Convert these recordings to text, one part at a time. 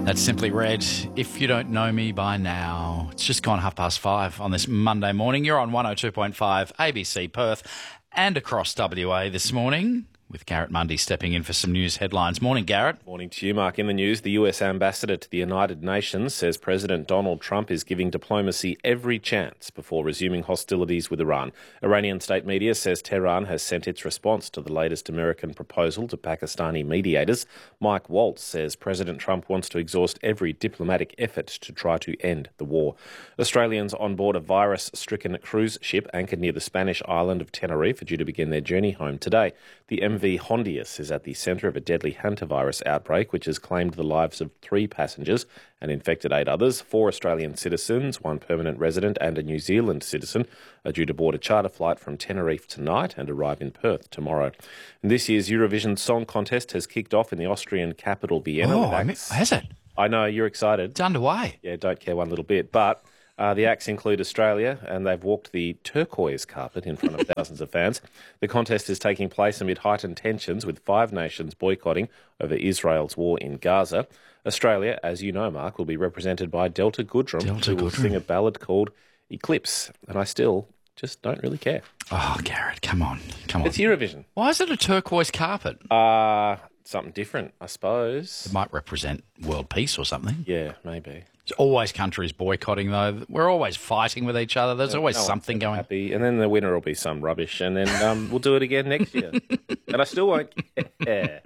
That's Simply Red. If you don't know me by now, it's just gone 5:30 on this Monday morning. You're on 102.5 ABC Perth and across WA this morning, with Garrett Mundy stepping in for some news headlines. Morning, Garrett. Morning to you, Mark. In the news, the US ambassador to the United Nations says President Donald Trump is giving diplomacy every chance before resuming hostilities with Iran. Iranian state media says Tehran has sent its response to the latest American proposal to Pakistani mediators. Mike Waltz says President Trump wants to exhaust every diplomatic effort to try to end the war. Australians on board a virus-stricken cruise ship anchored near the Spanish island of Tenerife are due to begin their journey home today. The MV Hondius is at the centre of a deadly hantavirus outbreak, which has claimed the lives of 3 passengers and infected 8 others. 4 Australian citizens, 1 permanent resident and a New Zealand citizen are due to board a charter flight from Tenerife tonight and arrive in Perth tomorrow. And this year's Eurovision Song Contest has kicked off in the Austrian capital, Vienna. Has it? I know, you're excited. It's underway. Yeah, don't care one little bit. But the acts include Australia, and they've walked the turquoise carpet in front of thousands of fans. The contest is taking place amid heightened tensions, with 5 nations boycotting over Israel's war in Gaza. Australia, as you know, Mark, will be represented by Delta Goodrem, who will sing a ballad called Eclipse. And I still just don't really care. Oh, Garrett, come on. It's Eurovision. Why is it a turquoise carpet? Something different, I suppose. It might represent world peace or something. Yeah, maybe. There's always countries boycotting, though. We're always fighting with each other. There's always something going on. Happy. And then the winner will be some rubbish, and then we'll do it again next year. And I still won't care.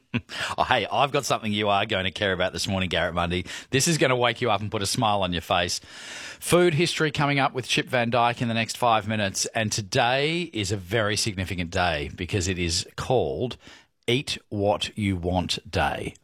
Oh, hey, I've got something you are going to care about this morning, Garrett Mundy. This is going to wake you up and put a smile on your face. Food history coming up with Chip Van Dyke in the next 5 minutes. And today is a very significant day because it is called Eat What You Want Day.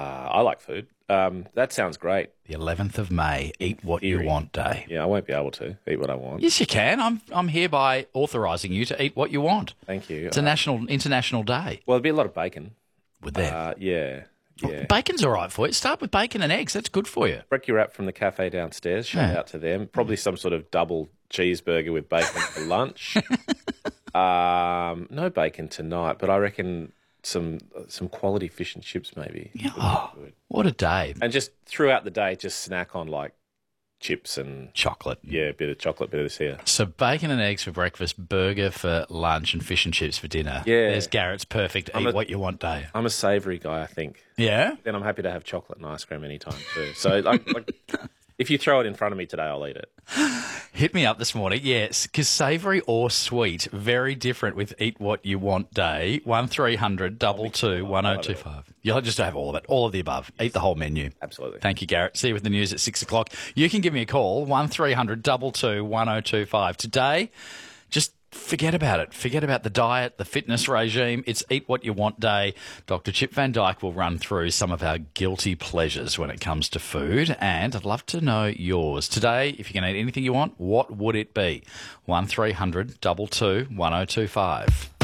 I like food. That sounds great. The 11th of May, Eat What You Want Day. Yeah, I won't be able to eat what I want. Yes, you can. I'm hereby authorising you to eat what you want. Thank you. It's a international day. Well, there'd be a lot of bacon. Would there? Yeah. Bacon's all right for you. Start with bacon and eggs. That's good for you. Break your wrap from the cafe downstairs. Shout out to them. Probably some sort of double cheeseburger with bacon for lunch. No bacon tonight, but I reckon some quality fish and chips maybe. Yeah. Oh, what a day. And just throughout the day, just snack on like chips and chocolate. Yeah, a bit of chocolate, bit of this here. So bacon and eggs for breakfast, burger for lunch, and fish and chips for dinner. Yeah. There's Garrett's perfect Eat What You Want Day. I'm a savoury guy, I think. Yeah? Then I'm happy to have chocolate and ice cream anytime too. So like if you throw it in front of me today, I'll eat it. Hit me up this morning. Yes, because savoury or sweet, very different with Eat What You Want Day. 1300 222 1025. You'll just have all of it, all of the above. Eat the whole menu. Absolutely. Thank you, Garrett. See you with the news at 6 o'clock. You can give me a call, 1300 222 1025. Today, just forget about it. Forget about the diet, the fitness regime. It's Eat What You Want Day. Dr. Chip Van Dyke will run through some of our guilty pleasures when it comes to food, and I'd love to know yours. Today, if you can eat anything you want, what would it be? 1300 222 1025.